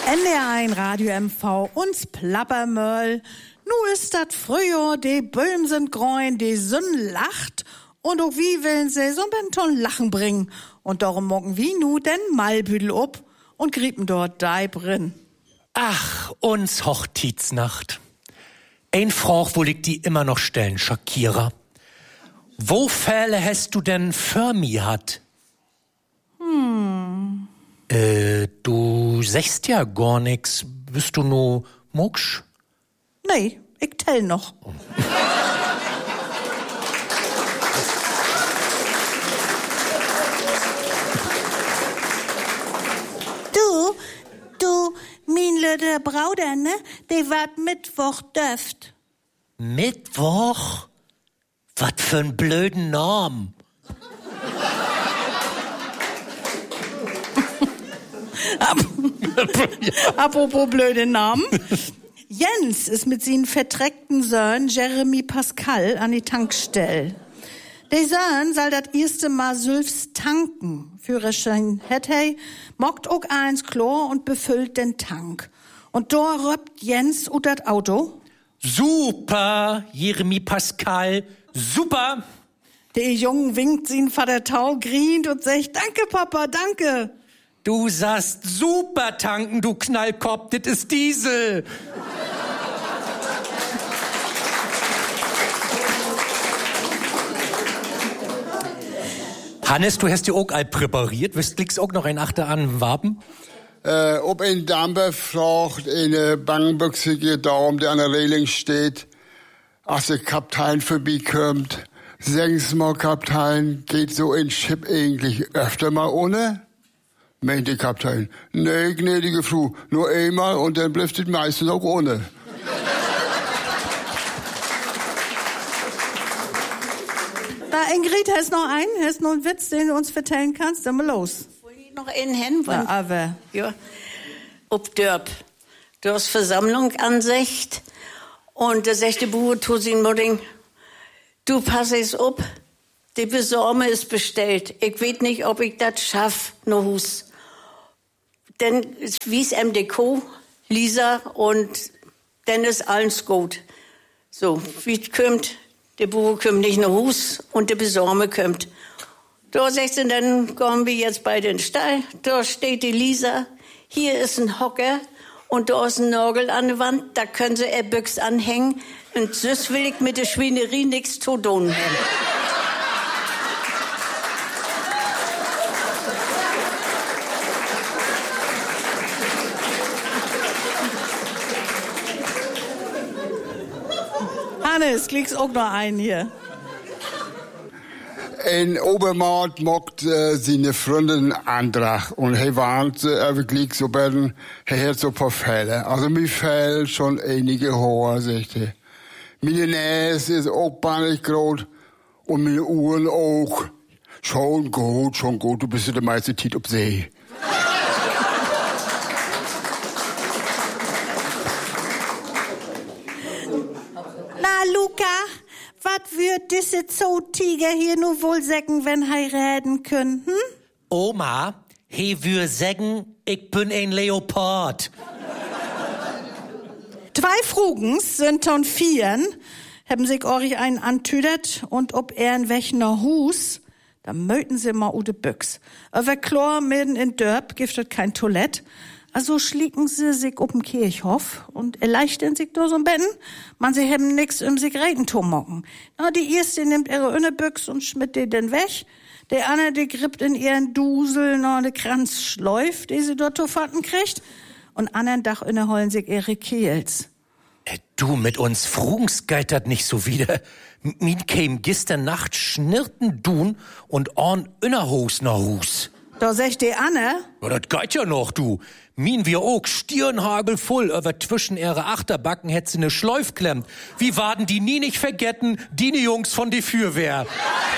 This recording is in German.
NDR1 Radio MV uns Plappermöll. Nu ist dat Frühjahr, die Böhm sind grün, die Sonne lacht. Und auch wie willen sie so ein Ton Lachen bringen. Und darum morgen wie nu den Malbüdel ob und griepen dort Deibrin. Ach, uns Hochzeitsnacht. Ein Frage, wo ich die immer noch stellen, Shakira. Wo Fälle hast du denn für mich hat? Du sagst ja gar nix. Bist du nur mucksch? Nee, ich tell noch. Du, mein Lüder Brauder, ne? Die wart Mittwoch döft. Mittwoch? Was für ein blöden Namen. Apropos blöde Namen. Jens ist mit seinen verdreckten Söhnen Jeremy Pascal an die Tankstelle. Der Söhn soll das erste Mal Sülfs tanken. Führerschein hat er, mockt auch eins Chlor und befüllt den Tank. Und da röppt Jens ut das Auto. Super, Jeremy Pascal, super. Der Junge winkt seinen Vater Tau, grient und sagt, danke Papa, danke. Du sagst super tanken, du Knallkopf, das ist Diesel. Hannes, du hast die auch all präpariert. Wirst liegst auch noch ein Achter an Waben? Ob ein Dampfer fragt, eine Bangbüchse geht darum, der an der Reling steht, als der Kapitän vorbeikommt. Sagen Sie mal, Kapitän, geht so ein Schiff eigentlich öfter mal ohne? Meint der Kapitän. Nee, gnädige Frau, nur einmal und dann bleibt es meistens auch ohne. Da, Ingrid, hast noch einen Witz, den du uns vertellen kannst? Dann mal los. Wollte ich noch einen hin? Ja, aber. Ja. Ob Dörp. Du hast Versammlung ansicht und der sechste Buch tut sie Mudding. Du pass es up. Die Besorme ist bestellt. Ich weet nicht, ob ich das schaff, no Hus. Denn es wies MDK, Lisa, und dann ist alles gut. So, wie kommt, der Buch kommt nicht nach Hus und der Besorme kommt. Da sagst du, dann kommen wir jetzt bei den Stall. Da steht die Lisa. Hier ist ein Hocker und da ist ein Nagel an der Wand. Da können sie eine Büchse anhängen. Und süß will ich mit der Schweinerie nichts zu tun haben. Hannes, kriegst auch noch einen hier. Ein Obermaat mockt seine Freundin Antrag und er warnt wirklich so bei den, er hat so ein paar Fälle. Also mir fällt schon einige Haare, sagt er. Meine Nase ist auch panisch groß und meine Ohren auch. Schon gut, du bist ja der meiste Tiet auf See. Na, Luca, was würd diese Zootiger hier nur wohl säcken, wenn heiraten könnten? Oma, he wür sagen, ich bin ein Leopard. 2 Frugens sind ton 4, haben sich euch einen antüdert und ob er in welcher Hus, da möten sie mal ute Büchs. Aber klar, mitten in Dörp giftet kein Toilett. Also schlicken sie sich up'n Kirchhof und erleichtern sich da so ein Betten. Man, sie haben nix im Zigarettenturm mocken. Na, die erste nimmt ihre Innebüchs und schmidt die dann weg. Der andere, die grippt in ihren Dusel noch ne Kranzschleuf, die sie dort zu fatten kriegt. Und anderen Dach inneholen sich ihre Kehls. Du, mit uns Frugens geht dat nicht so wieder. Min käm gestern Nacht schnirrten Dun und orn innerhus nach Hus. Da sagt die Anne. Ja, dat geht ja noch, du. Min wir auch Stirnhagel voll, aber zwischen ihre Achterbacken hätt sie ne Schleuf klemmt. Wie warden die nie nicht vergessen, die Jungs von die Fürwehr.